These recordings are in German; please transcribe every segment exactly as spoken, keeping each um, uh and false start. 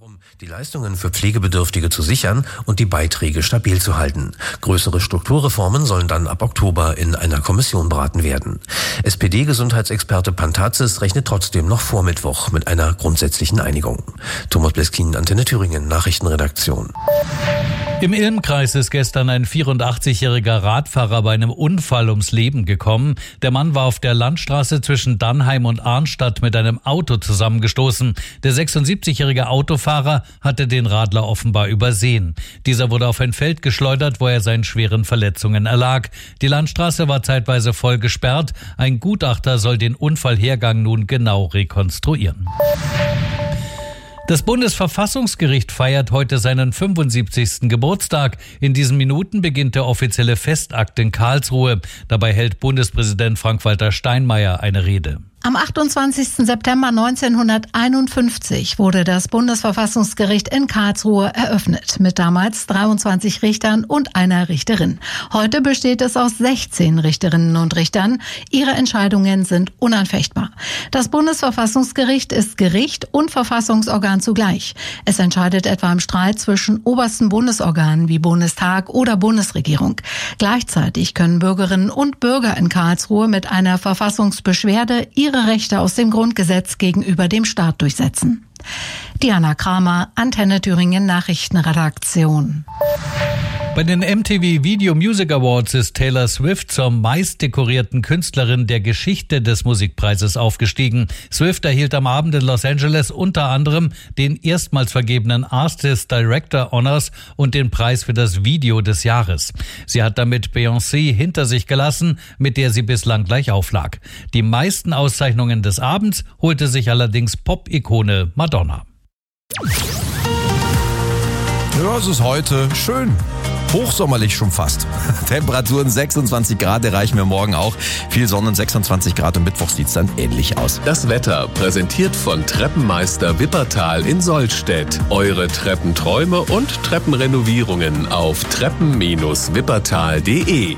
darum, die Leistungen für Pflegebedürftige zu sichern und die Beiträge stabil zu halten. Größere Strukturreformen sollen dann ab Oktober in einer Kommission beraten werden. S P D-Gesundheitsexperte Pantazis rechnet trotzdem noch vor Mittwoch mit einer grundsätzlichen Einigung. Thomas Bleskin, Antenne Thüringen, Nachrichtenredaktion. Im Ilm-Kreis ist gestern ein vierundachtzigjähriger Radfahrer bei einem Unfall ums Leben gekommen. Der Mann war auf der Landstraße zwischen Dannheim und Arnstadt mit einem Auto zusammengestoßen. Der sechsundsiebzigjährige Autofahrer hatte den Radler offenbar übersehen. Dieser wurde auf ein Feld geschleudert, wo er seinen schweren Verletzungen erlag. Die Landstraße war zeitweise voll gesperrt. Ein Gutachter soll den Unfallhergang nun genau rekonstruieren. Das Bundesverfassungsgericht feiert heute seinen fünfundsiebzigsten Geburtstag. In diesen Minuten beginnt der offizielle Festakt in Karlsruhe. Dabei hält Bundespräsident Frank-Walter Steinmeier eine Rede. Am achtundzwanzigsten September neunzehnhunderteinundfünfzig wurde das Bundesverfassungsgericht in Karlsruhe eröffnet, mit damals dreiundzwanzig Richtern und einer Richterin. Heute besteht es aus sechzehn Richterinnen und Richtern. Ihre Entscheidungen sind unanfechtbar. Das Bundesverfassungsgericht ist Gericht und Verfassungsorgan zugleich. Es entscheidet etwa im Streit zwischen obersten Bundesorganen wie Bundestag oder Bundesregierung. Gleichzeitig können Bürgerinnen und Bürger in Karlsruhe mit einer Verfassungsbeschwerde ihre Rechte aus dem Grundgesetz gegenüber dem Staat durchsetzen. Diana Kramer, Antenne Thüringen Nachrichtenredaktion. Bei den M T V Video Music Awards ist Taylor Swift zur meistdekorierten Künstlerin der Geschichte des Musikpreises aufgestiegen. Swift erhielt am Abend in Los Angeles unter anderem den erstmals vergebenen Artist Director Honors und den Preis für das Video des Jahres. Sie hat damit Beyoncé hinter sich gelassen, mit der sie bislang gleich auflag. Die meisten Auszeichnungen des Abends holte sich allerdings Pop-Ikone Madonna. Ja, es ist heute schön. Hochsommerlich schon fast. Temperaturen sechsundzwanzig Grad erreichen wir morgen auch. Viel Sonne und sechsundzwanzig Grad und Mittwoch sieht es dann ähnlich aus. Das Wetter präsentiert von Treppenmeister Wippertal in Sollstedt. Eure Treppenträume und Treppenrenovierungen auf treppen Bindestrich wippertal punkt de.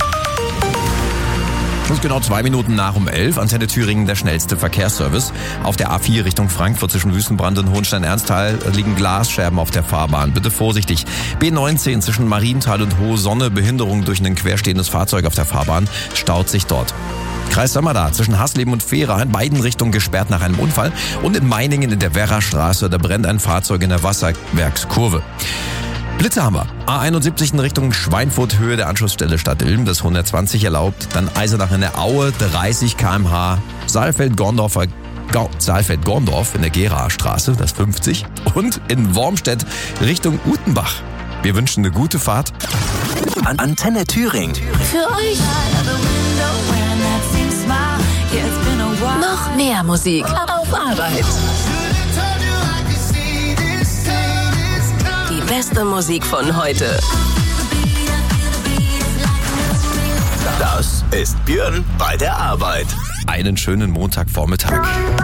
Es ist genau zwei Minuten nach um elf. Antenne Thüringen, der schnellste Verkehrsservice. Auf der A vier Richtung Frankfurt zwischen Wüstenbrand und Hohenstein-Ernsthal liegen Glasscherben auf der Fahrbahn. Bitte vorsichtig. B neunzehn zwischen Marienthal und Hohe Sonne. Behinderung durch ein querstehendes Fahrzeug auf der Fahrbahn. Staut sich dort. Kreis Sömmerda zwischen Hasleben und Fehra in beiden Richtungen gesperrt nach einem Unfall. Und in Meiningen in der Werrastraße, da brennt ein Fahrzeug in der Wasserwerkskurve. Blitze haben wir. A einundsiebzig in Richtung Schweinfurt, Höhe der Anschlussstelle Stadt Ilm, das hundertzwanzig erlaubt. Dann Eisenach in der Aue, dreißig Kilometer pro Stunde. Saalfeld-Gorndorfer Saalfeld-Gorndorf in der Gera-Straße, das fünfzig. Und in Wormstedt Richtung Utenbach. Wir wünschen eine gute Fahrt. An Antenne Thüringen. Für euch. Noch mehr Musik auf Arbeit. Die beste Musik von heute. Das ist Björn bei der Arbeit. Einen schönen Montagvormittag.